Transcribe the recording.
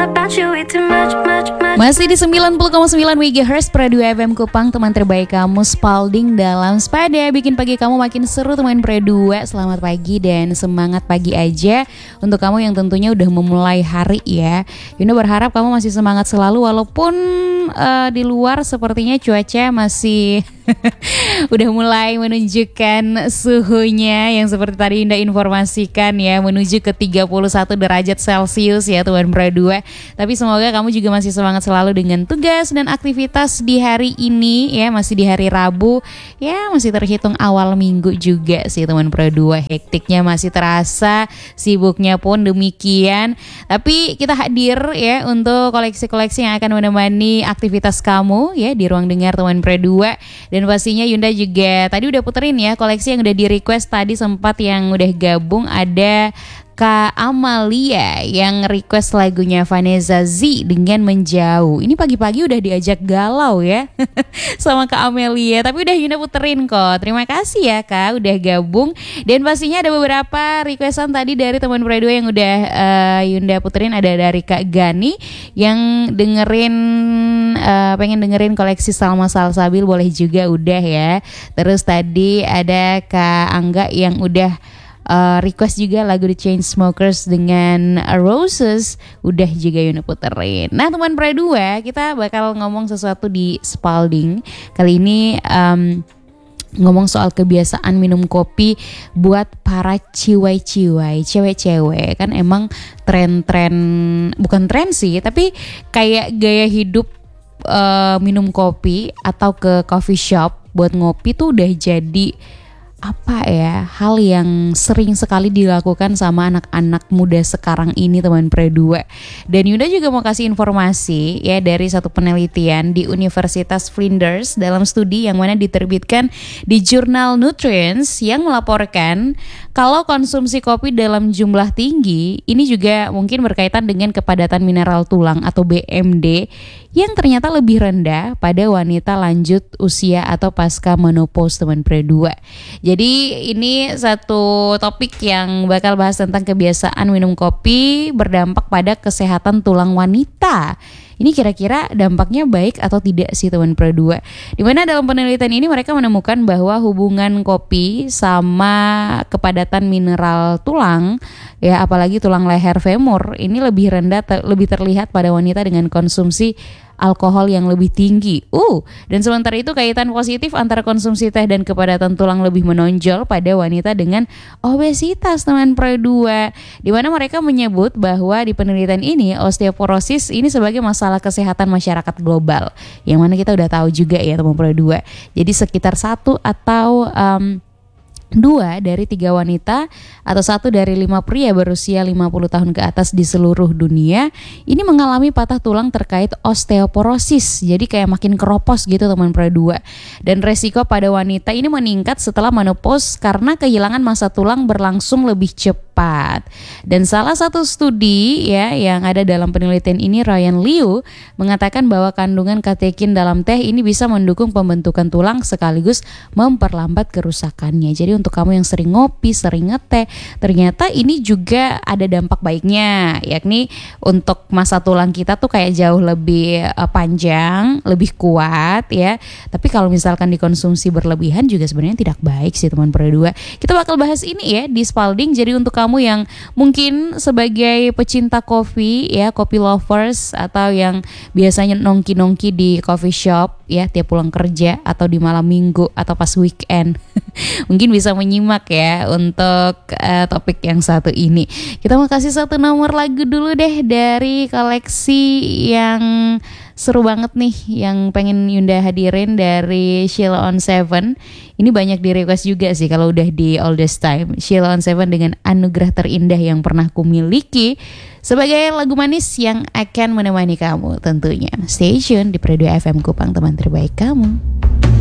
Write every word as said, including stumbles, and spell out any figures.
Masih di sembilan puluh koma sembilan megahertz Pradu F M Kupang, teman terbaik kamu Spalding dalam Sepada. Bikin pagi kamu makin seru teman Pradu. Selamat pagi dan semangat pagi aja untuk kamu yang tentunya udah memulai hari ya. Yunda berharap kamu masih semangat selalu walaupun uh, di luar sepertinya cuaca masih udah mulai menunjukkan suhunya yang seperti tadi Yunda informasikan ya, menuju ke tiga puluh satu derajat Celcius ya teman Pradu. Tapi semoga kamu juga masih semangat selalu dengan tugas dan aktivitas di hari ini ya, masih di hari Rabu ya, masih terhitung awal minggu juga sih teman Pradu. Hektiknya masih terasa, sibuknya pun demikian. Tapi kita hadir ya untuk koleksi-koleksi yang akan menemani aktivitas kamu ya di ruang dengar teman Pradu. Dan pastinya Yunda juga tadi udah puterin ya koleksi yang udah di request tadi, sempat yang udah gabung ada Kak Amalia yang request lagunya Vanessa Z dengan Menjauh. Ini pagi-pagi udah diajak galau ya sama Kak Amalia, tapi udah Yunda puterin kok. Terima kasih ya Kak udah gabung. Dan pastinya ada beberapa requestan tadi dari teman Pradu yang udah uh, Yunda puterin. Ada dari Kak Gani yang dengerin uh, pengen dengerin koleksi Salma Salsabil, boleh juga udah ya. Terus tadi ada Kak Angga yang udah Uh, request juga lagu The Chainsmokers dengan Roses, udah juga Yuna puterin. Nah teman Pradu, kita bakal ngomong sesuatu di Spalding. Kali ini um, ngomong soal kebiasaan minum kopi buat para ciwai-ciwai, cewek-cewek. Kan emang tren-tren, bukan tren sih, tapi kayak gaya hidup uh, minum kopi atau ke coffee shop buat ngopi tuh udah jadi apa ya, hal yang sering sekali dilakukan sama anak-anak muda sekarang ini teman Pradu. Dan Yunda juga mau kasih informasi ya dari satu penelitian di Universitas Flinders dalam studi yang mana diterbitkan di jurnal Nutrients yang melaporkan kalau konsumsi kopi dalam jumlah tinggi ini juga mungkin berkaitan dengan kepadatan mineral tulang atau B M D yang ternyata lebih rendah pada wanita lanjut usia atau pasca menopause teman Pradu. Jadi ini satu topik yang bakal bahas tentang kebiasaan minum kopi berdampak pada kesehatan tulang wanita. Ini kira-kira dampaknya baik atau tidak sih teman Pradu? Dimana dalam penelitian ini mereka menemukan bahwa hubungan kopi sama kepadatan mineral tulang ya, apalagi tulang leher femur ini lebih rendah, ter- lebih terlihat pada wanita dengan konsumsi alkohol yang lebih tinggi. Uh, dan sementara itu kaitan positif antara konsumsi teh dan kepadatan tulang lebih menonjol pada wanita dengan obesitas teman Pradu. Di mana mereka menyebut bahwa di penelitian ini osteoporosis ini sebagai masalah kesehatan masyarakat global. Yang mana kita udah tahu juga ya teman Pradu. Jadi sekitar satu atau um, dua dari tiga wanita atau satu dari lima pria berusia lima puluh tahun ke atas di seluruh dunia ini mengalami patah tulang terkait osteoporosis. Jadi kayak makin keropos gitu teman Pradu. Dan resiko pada wanita ini meningkat setelah menopause karena kehilangan massa tulang berlangsung lebih cepat. Dan salah satu studi ya yang ada dalam penelitian ini, Ryan Liu mengatakan bahwa kandungan katekin dalam teh ini bisa mendukung pembentukan tulang sekaligus memperlambat kerusakannya. Jadi untuk kamu yang sering ngopi, sering ngeteh, ternyata ini juga ada dampak baiknya, yakni untuk massa tulang kita tuh kayak jauh lebih uh, panjang, lebih kuat ya. Tapi kalau misalkan dikonsumsi berlebihan juga sebenarnya tidak baik sih teman Pradu. Kita bakal bahas ini ya di Spalding. Jadi untuk kamu yang mungkin sebagai pecinta kopi ya, kopi lovers atau yang biasanya nongki-nongki di coffee shop ya tiap pulang kerja atau di malam minggu atau pas weekend mungkin bisa menyimak ya untuk uh, topik yang satu ini. Kita mau kasih satu nomor lagu dulu deh dari koleksi yang seru banget nih yang pengen Yunda hadirin dari Sheila on Seven. Ini banyak di request juga sih kalau udah di All This Time. Sheila on Seven dengan Anugerah Terindah Yang Pernah Kumiliki sebagai lagu manis yang akan menemani kamu tentunya. Stay tune di Pradu F M Kupang, teman terbaik kamu.